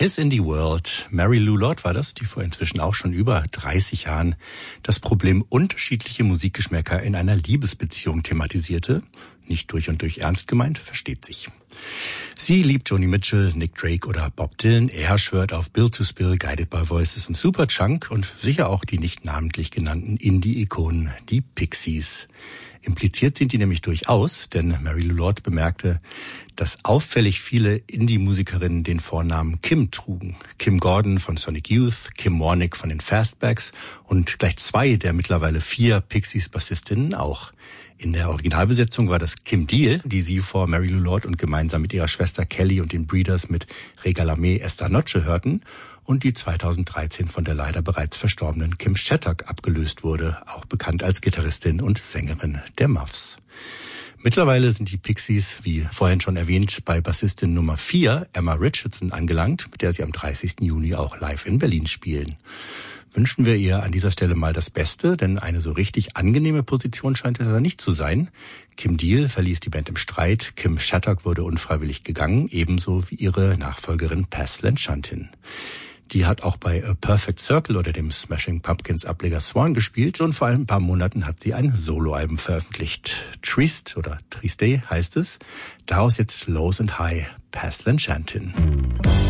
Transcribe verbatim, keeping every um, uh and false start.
His Indie World. Mary Lou Lord war das, die vor inzwischen auch schon über dreißig Jahren das Problem unterschiedliche Musikgeschmäcker in einer Liebesbeziehung thematisierte. Nicht durch und durch ernst gemeint, versteht sich. Sie liebt Joni Mitchell, Nick Drake oder Bob Dylan. Er schwört auf Built to Spill, Guided by Voices und Superchunk und sicher auch die nicht namentlich genannten Indie-Ikonen, die Pixies. Impliziert sind die nämlich durchaus, denn Mary Lou Lord bemerkte, dass auffällig viele Indie-Musikerinnen den Vornamen Kim trugen. Kim Gordon von Sonic Youth, Kim Warnick von den Fastbacks und gleich zwei der mittlerweile vier Pixies-Bassistinnen auch. In der Originalbesetzung war das Kim Deal, die sie vor Mary Lou Lord und gemeinsam mit ihrer Schwester Kelly und den Breeders mit Regalame Esta Noche hörten und die zweitausenddreizehn von der leider bereits verstorbenen Kim Shattuck abgelöst wurde, auch bekannt als Gitarristin und Sängerin der Muffs. Mittlerweile sind die Pixies, wie vorhin schon erwähnt, bei Bassistin Nummer vier, Emma Richardson, angelangt, mit der sie am dreißigsten Juni auch live in Berlin spielen. Wünschen wir ihr an dieser Stelle mal das Beste, denn eine so richtig angenehme Position scheint es ja nicht zu sein. Kim Deal verließ die Band im Streit, Kim Shattuck wurde unfreiwillig gegangen, ebenso wie ihre Nachfolgerin Paz Lenchantin. Die hat auch bei A Perfect Circle oder dem Smashing Pumpkins Ableger Swan gespielt und vor ein paar Monaten hat sie ein Soloalbum veröffentlicht. Triste oder Triste heißt es. Daraus jetzt Lows and High, Paz Lenchantin.